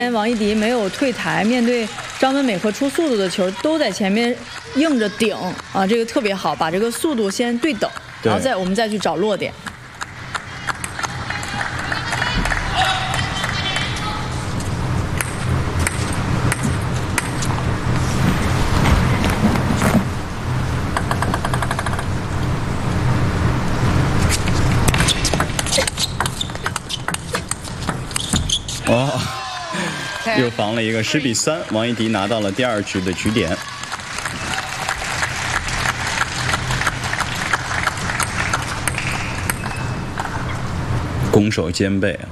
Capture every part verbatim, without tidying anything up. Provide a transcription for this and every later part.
王艺迪没有退台，面对张本美和出速度的球，都在前面硬着顶啊，这个特别好，把这个速度先对等，然后再我们再去找落点。 哦，又防了一个十比三，王艺迪拿到了第二局的局点。攻守兼备啊！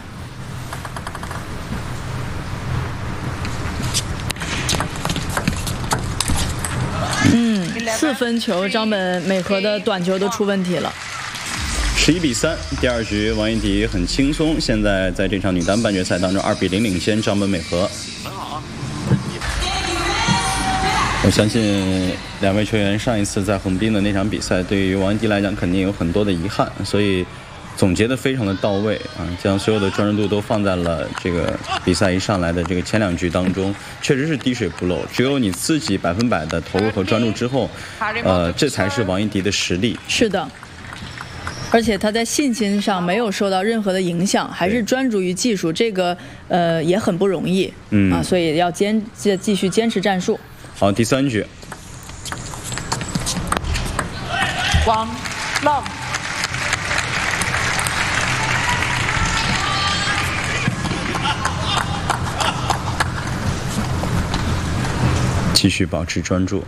嗯，四分球，张本美和的短球都出问题了。 十一比三，第二局王艺迪很轻松，现在在这场女单半决赛当中二比零领先张本美和。我相信两位球员上一次在横滨的那场比赛，对于王艺迪来讲肯定有很多的遗憾，所以总结的非常的到位啊，将所有的专注度都放在了这个比赛一上来的这个前两局当中，确实是滴水不漏。只有你自己百分百的投入和专注之后，呃，这才是王艺迪的实力。 是的。而且他在信心上没有受到任何的影响，还是专注于技术，这个呃也很不容易，嗯啊，所以要坚继继续坚持战术。 好，第三局。 One love。 继续保持专注。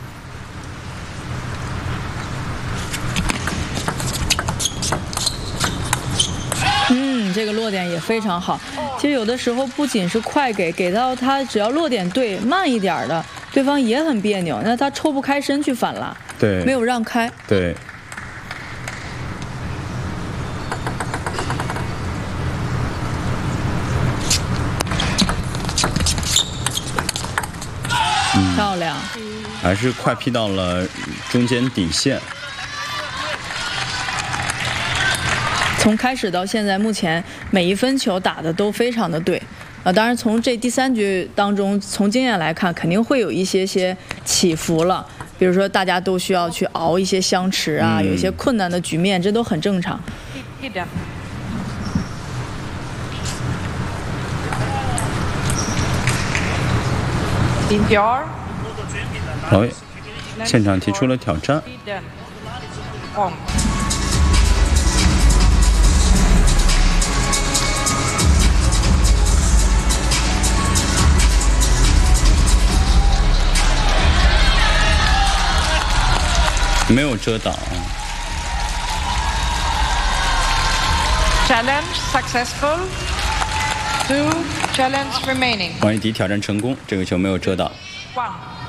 这个落点也非常好。其实有的时候不仅是快给，给到他只要落点对，慢一点的，对方也很别扭，那他抽不开身去反拉， 对， 没有让开。 对。 嗯、漂亮。 还是快劈到了中间底线。 从开始到现在，目前每一分球打的都非常的对，啊，当然从这第三局当中，从经验来看，肯定会有一些些起伏了，比如说大家都需要去熬一些相持啊，嗯、有一些困难的局面，这都很正常。 好，现场提出了挑战。没有遮挡。 Challenge successful. Two challenge remaining. 王艺迪挑战成功，这个球没有遮挡。 One.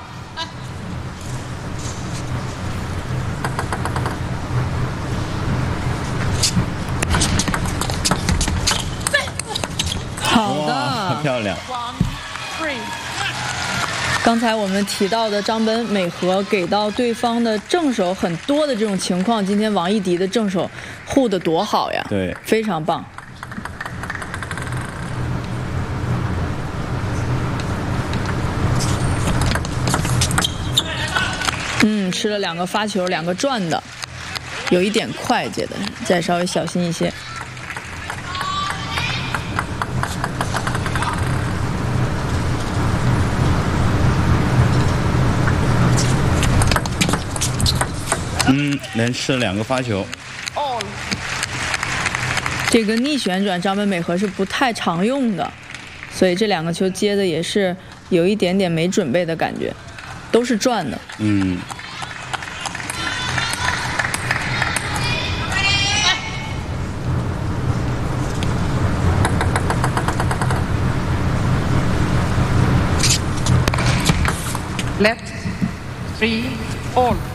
好的， 漂亮。 One, three. 刚才我们提到的张本美和给到对方的正手很多的这种情况，今天王艺迪的正手护得多好呀！ 对， 非常棒。嗯，吃了两个发球，两个转的，有一点快接的，再稍微小心一些。 嗯，连吃了两个发球。 这个逆旋转张本美和是不太常用的，所以这两个球接的也是有一点点没准备的感觉，都是转的。 嗯。 Left, three, all.